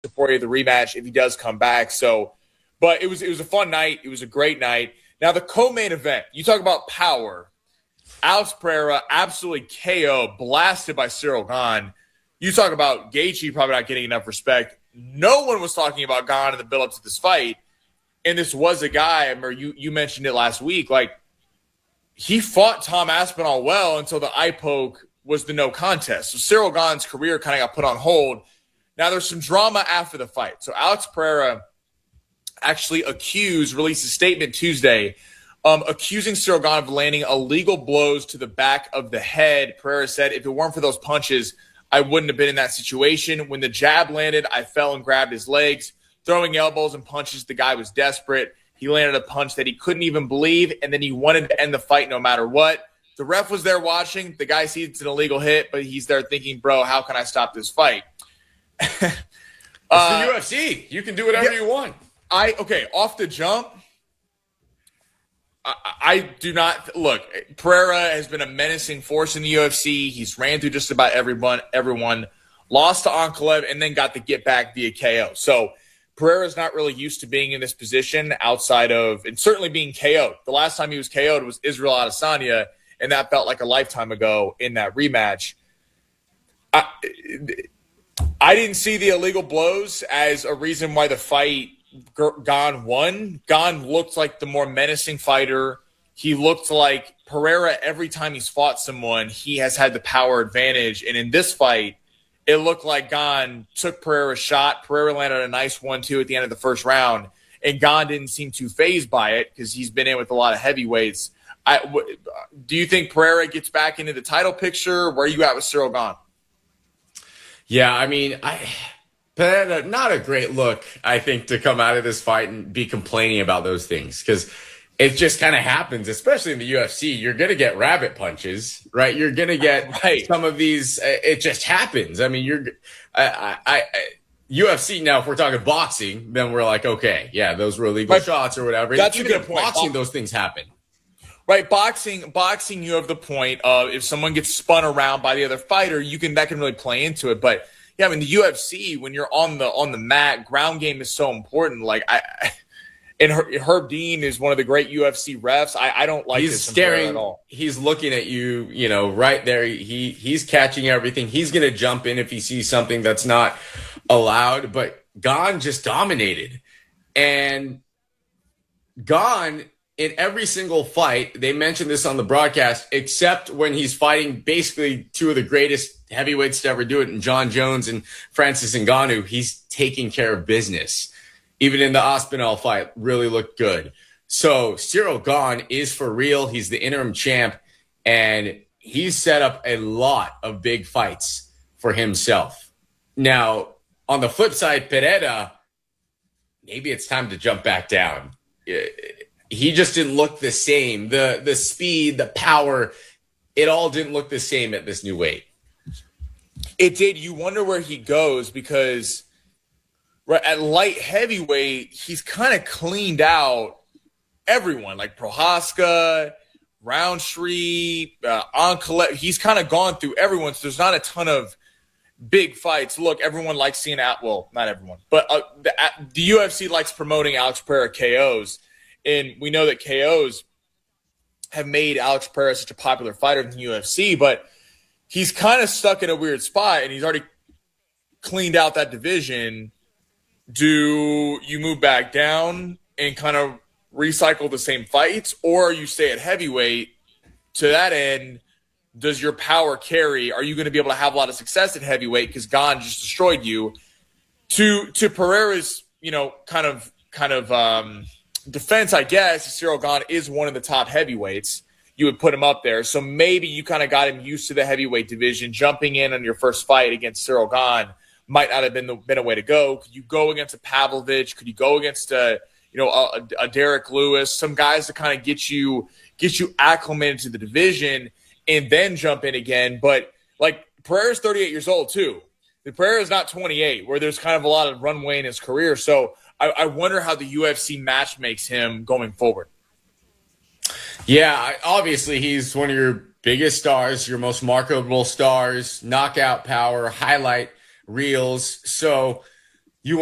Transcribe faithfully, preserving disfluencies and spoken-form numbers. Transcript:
Poirier the rematch if he does come back. So, but it was it was a fun night. It was a great night. Now the co-main event. You talk about power. Alex Pereira absolutely K O, blasted by Ciryl Gane. You talk about Gaethje probably not getting enough respect. No one was talking about Gane in the build-up to this fight. And this was a guy, I remember you, you mentioned it last week, like he fought Tom Aspinall well until the eye poke was the no contest. So Ciryl Gane's career kind of got put on hold. Now there's some drama after the fight. So Alex Pereira actually accused, released a statement Tuesday, um, accusing Ciryl Gane of landing illegal blows to the back of the head. Pereira said, if it weren't for those punches, I wouldn't have been in that situation. When the jab landed, I fell and grabbed his legs. Throwing elbows and punches, the guy was desperate. He landed a punch that he couldn't even believe, and then he wanted to end the fight no matter what. The ref was there watching. The guy sees it's an illegal hit, but he's there thinking, bro, how can I stop this fight? It's uh, the U F C. You can do whatever yeah, you want. I Okay, off the jump, I, I do not – look, Pereira has been a menacing force in the U F C. He's ran through just about everyone, everyone, lost to Ankalaev, and then got the get back via K O. So – Pereira's not really used to being in this position outside of, and certainly being K O'd. The last time he was K O'd was Israel Adesanya, and that felt like a lifetime ago in that rematch. I, I didn't see the illegal blows as a reason why the fight Gane won. Gane looked like the more menacing fighter. He looked like Pereira, every time he's fought someone, he has had the power advantage. And in this fight, it looked like Gane took Pereira's shot. Pereira landed a nice one two at the end of the first round, and Gane didn't seem too fazed by it because he's been in with a lot of heavyweights. I, w- do you think Pereira gets back into the title picture? Where are you at with Ciryl Gane? Yeah, I mean, I Pereira, not a great look, I think, to come out of this fight and be complaining about those things because it just kind of happens, especially in the U F C. You're going to get rabbit punches, right? You're going to get right. Some of these. It just happens. I mean, you're I, I, I, U F C now. If we're talking boxing, then we're like, okay, yeah, those were illegal right. shots or whatever. That's Even a good in point. Boxing, those things happen. Right, boxing, boxing. You have the point of if someone gets spun around by the other fighter, you can that can really play into it. But yeah, I mean, the U F C when you're on the on the mat, ground game is so important. Like I. I And Herb Dean is one of the great U F C refs. I, I don't like he's this staring at all. He's looking at you, you know, right there. He he's catching everything. He's going to jump in if he sees something that's not allowed. But Gane just dominated. And Gane, in every single fight, they mentioned this on the broadcast, except when he's fighting basically two of the greatest heavyweights to ever do it, in John Jones and Francis Ngannou, he's taking care of business. Even in the Aspinall fight, really looked good. So Ciryl Gane is for real. He's the interim champ, and he's set up a lot of big fights for himself. Now, on the flip side, Pereira, maybe it's time to jump back down. He just didn't look the same. The, the speed, the power, it all didn't look the same at this new weight. It did. You wonder where he goes because – right, at light heavyweight, he's kind of cleaned out everyone, like Prohaska, Roundtree, uh, Ankalaev. He's kind of gone through everyone, so there's not a ton of big fights. Look, everyone likes seeing – well, not everyone, but uh, the, uh, the U F C likes promoting Alex Pereira K Os, and we know that K Os have made Alex Pereira such a popular fighter in the U F C, but he's kind of stuck in a weird spot, and he's already cleaned out that division. Do you move back down and kind of recycle the same fights, or you stay at heavyweight? To that end, does your power carry? Are you going to be able to have a lot of success at heavyweight because Gane just destroyed you? To to Pereira's, you know, kind of kind of um, defense, I guess, Ciryl Gane is one of the top heavyweights. You would put him up there, so maybe you kind of got him used to the heavyweight division. Jumping in on your first fight against Ciryl Gane might not have been the, been a way to go. Could you go against a Pavlovich? Could you go against a you know a, a Derek Lewis? Some guys to kind of get you get you acclimated to the division and then jump in again. But like Pereira's thirty-eight years old too. The Pereira's not twenty-eight, where there's kind of a lot of runway in his career. So I, I wonder how the U F C match makes him going forward. Yeah, obviously he's one of your biggest stars, your most marketable stars, knockout power, highlight reels. So